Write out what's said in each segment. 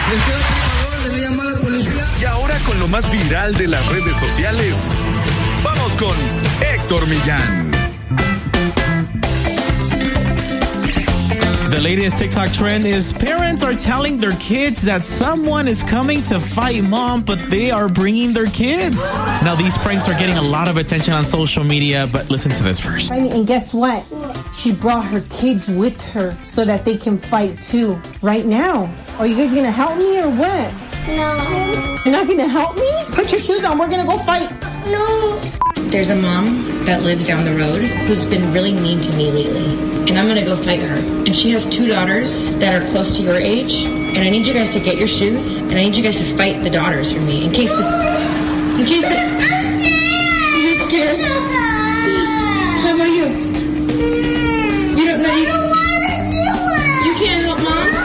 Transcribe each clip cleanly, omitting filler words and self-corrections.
Y ahora con lo más viral de las redes sociales, vamos con Héctor Millán. The latest TikTok trend is parents are telling their kids that someone is coming to fight mom, but they are bringing their kids. Now, these pranks are getting a lot of attention on social media, but listen to this first. And guess what? She brought her kids with her so that they can fight too. Right now. Are you guys going to help me or what? No. You're not going to help me? Put your shoes on. We're going to go fight. No. There's a mom that lives down the road who's been really mean to me lately, and I'm gonna go fight her. And she has 2 daughters that are close to your age, and I need you guys to get your shoes, and I need you guys to fight the daughters for me in case you're scared. How about you? You don't know you can't help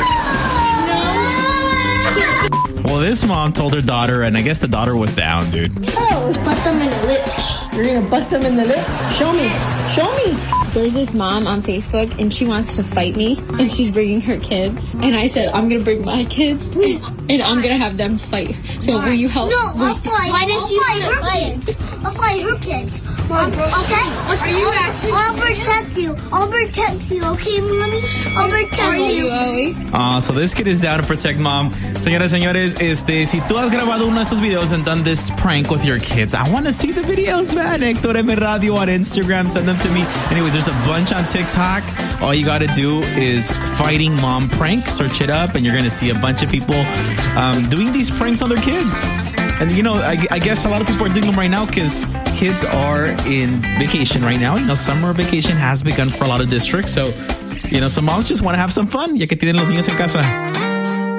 mom? No? Well, this mom told her daughter, and I guess the daughter was down, dude. Oh, bust them in the lip. You're going to bust them in the lip? Show me. Show me. There's this mom on Facebook, and she wants to fight me, and she's bringing her kids. And I said, I'm going to bring my kids, and I'm going to have them fight. So will you help? No, I'll fight. Why does she fight her kids? I'll fight her kids. Okay? I'll protect you. I'll protect you, okay, mommy? I'll protect you. Always? So this kid is down to protect mom. Señoras, señores, si tú has grabado uno de estos videos and done this prank with your kids, I want to see the videos, man. Héctor M. Radio on Instagram. Send them to me. Anyways, there's a bunch on TikTok. All you got to do is Fighting Mom Prank. Search it up, and you're going to see a bunch of people doing these pranks on their kids. And, you know, I guess a lot of people are doing them right now because kids are in vacation right now. You know, summer vacation has begun for a lot of districts. So, you know, some moms just want to have some fun. Ya que tienen los niños en casa.